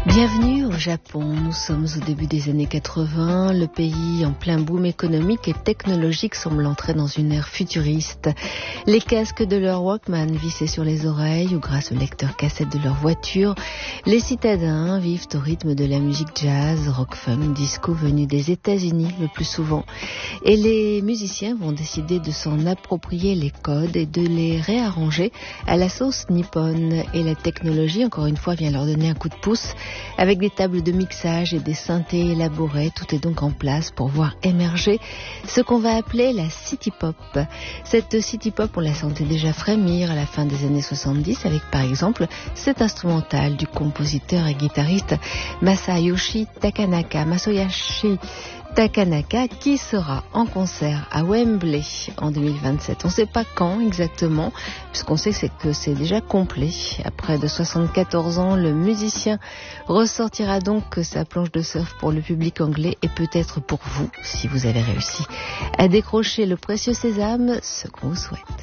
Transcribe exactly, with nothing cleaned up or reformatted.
Bienvenue au Japon. Nous sommes au début des années quatre-vingts. Le pays en plein boom économique et technologique semble entrer dans une ère futuriste. Les casques de leur Walkman vissés sur les oreilles ou grâce au lecteur cassette de leur voiture, les citadins vivent au rythme de la musique jazz, rock, funk, disco venue des États-Unis le plus souvent. Et les musiciens vont décider de s'en approprier les codes et de les réarranger à la sauce nippone. Et la technologie, encore une fois, vient leur donner un coup de pouce. Avec des tables de mixage et des synthés élaborés, tout est donc en place pour voir émerger ce qu'on va appeler la city pop. Cette city pop, on la sentait déjà frémir à la fin des années soixante-dix avec par exemple cet instrumental du compositeur et guitariste Masayoshi Takanaka. Masayoshi Takanaka qui sera en concert à Wembley en deux mille vingt-sept. On ne sait pas quand exactement, puisqu'on sait c'est que c'est déjà complet. Après de soixante-quatorze ans, le musicien ressortira donc sa planche de surf pour le public anglais et peut-être pour vous, si vous avez réussi à décrocher le précieux sésame, ce qu'on vous souhaite.